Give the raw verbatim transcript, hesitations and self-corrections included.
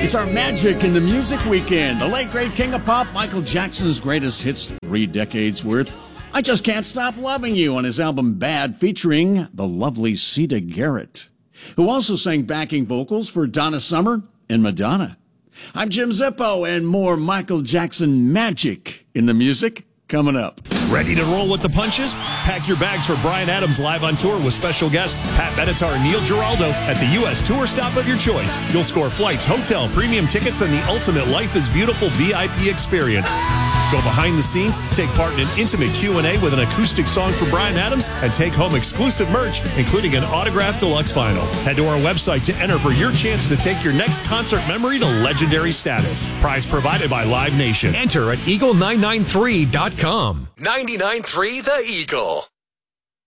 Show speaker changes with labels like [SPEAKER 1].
[SPEAKER 1] It's our Magic in the Music Weekend. The late, great king of pop, Michael Jackson's greatest hits, three decades worth. I Just Can't Stop Loving You on his album Bad, featuring the lovely Sita Garrett, who also sang backing vocals for Donna Summer and Madonna. I'm Jim Zippo, and more Michael Jackson magic in the music coming up.
[SPEAKER 2] Ready to roll with the punches? Pack your bags for Bryan Adams live on tour with special guests Pat Benatar and Neil Giraldo at the U S tour stop of your choice. You'll score flights, hotel, premium tickets, and the ultimate Life is Beautiful V I P experience. Go behind the scenes, take part in an intimate Q and A with an acoustic song for Bryan Adams, and take home exclusive merch, including an autographed deluxe vinyl. Head to our website to enter for your chance to take your next concert memory to legendary status. Prize provided by Live Nation.
[SPEAKER 3] Enter at eagle nine nine three dot com.
[SPEAKER 4] ninety-nine point three The Eagle.